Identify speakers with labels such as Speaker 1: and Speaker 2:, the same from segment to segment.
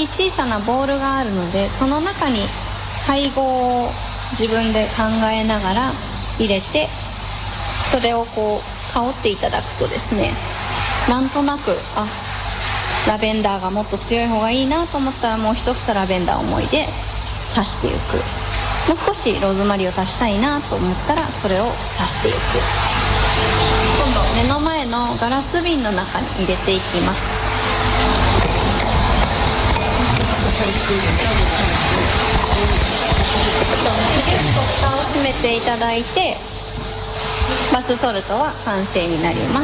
Speaker 1: 小さなボールがあるので、その中に配合を自分で考えながら入れて、それをこう香っていただくとですね、なんとなくラベンダーがもっと強い方がいいなと思ったら、もう一房ラベンダーを思いで足していく。もう少しローズマリーを足したいなと思ったら、それを足していく。今度目の前のガラス瓶の中に入れていきます。蓋を閉めていただいて、バスソルトは完成になります。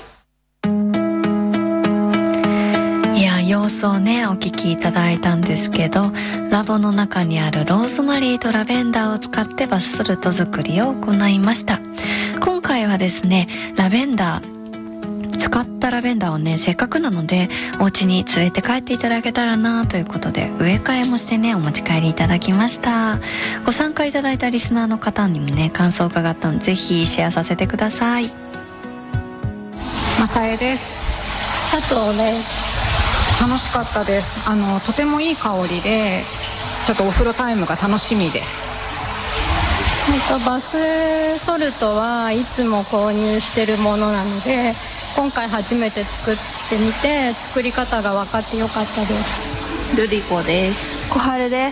Speaker 2: いや、様子をねお聞きいただいたんですけど、ラボの中にあるローズマリーとラベンダーを使ってバスソルト作りを行いました。今回はですね、ラベンダー使ったラベンダーをね、せっかくなのでお家に連れて帰っていただけたらなということで、植え替えもしてねお持ち帰りいただきました。ご参加いただいたリスナーの方にもね感想を伺ったので、ぜひシェアさせてください。
Speaker 3: まさえです。
Speaker 1: 佐藤です。
Speaker 3: 楽しかったです。とてもいい香りで、ちょっとお風呂タイムが楽しみです。
Speaker 4: バスソルトはいつも購入してるものなので、今回初めて作ってみて、作り方が分かってよかったです。
Speaker 5: ルリコです。
Speaker 4: 小春です。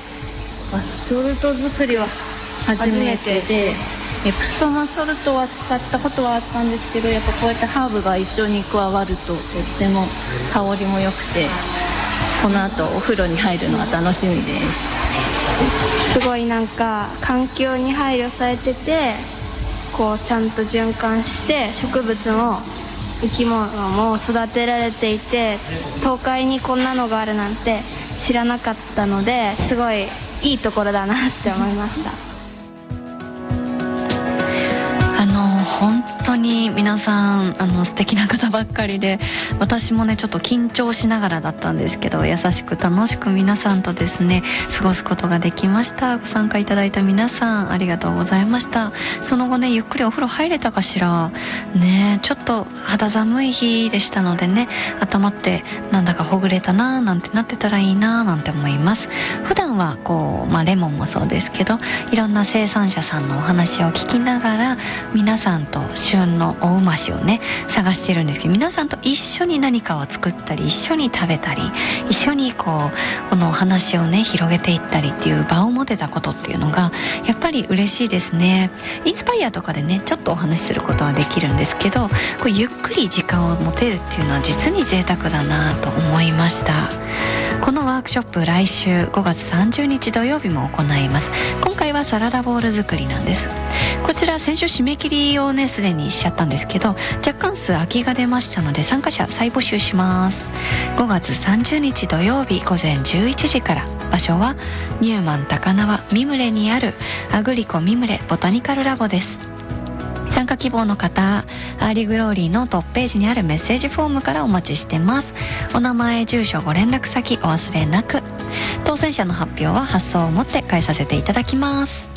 Speaker 5: バスソルト作りは初めてで、エプソムソルトは使ったことはあったんですけど、やっぱこうやってハーブが一緒に加わるととっても香りも良くて、この後お風呂に入るのが楽しみです。
Speaker 4: すごいなんか環境に配慮されてて、こうちゃんと循環して植物も生き物も育てられていて、東海にこんなのがあるなんて知らなかったので、すごいいいところだなって思いました。
Speaker 2: 本当に皆さん素敵な方ばっかりで、私もねちょっと緊張しながらだったんですけど、優しく楽しく皆さんとですね過ごすことができました。ご参加いただいた皆さんありがとうございました。その後ねゆっくりお風呂入れたかしらね。ちょっと肌寒い日でしたのでね、頭ってなんだかほぐれたななんてなってたらいいななんて思います。普段はこう、レモンもそうですけど、いろんな生産者さんのお話を聞きながら、皆さんと旬のおうましをね探してるんですけど、皆さんと一緒に何かを作ったり、一緒に食べたり、一緒にこのお話をね広げていったりっていう場を持てたことっていうのがやっぱり嬉しいですね。インスパイアとかでねちょっとお話しすることはできるんですけど、こうゆっくり時間を持てるっていうのは実に贅沢だなと思いました。このワークショップ来週5月30日土曜日も行います。今回はサラダボウル作りなんです。こちら先週締め切りをねすでにしちゃったんですけど、若干数空きが出ましたので参加者再募集します。5月30日土曜日午前11時から、場所はニューマン高輪ミムレにあるアグリコミムレボタニカルラボです。参加希望の方、アーリーグローリーのトップページにあるメッセージフォームからお待ちしてます。お名前、住所、ご連絡先お忘れなく。当選者の発表は発送をもって返させていただきます。